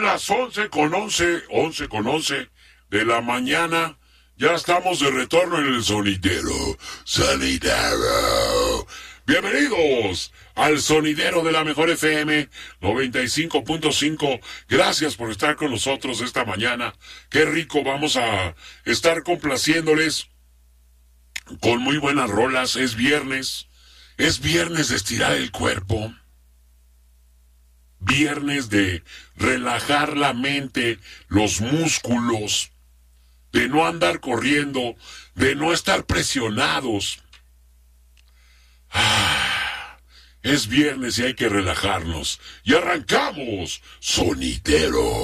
las 11:11 de la mañana. Ya estamos de retorno en el sonidero. Sonidero. Bienvenidos al sonidero de la mejor FM 95.5. Gracias por estar con nosotros esta mañana. Qué rico, vamos a estar complaciéndoles con muy buenas rolas. Es viernes de estirar el cuerpo. Viernes de relajar la mente, los músculos, de no andar corriendo, de no estar presionados. Es viernes y hay que relajarnos. Y arrancamos, sonidero.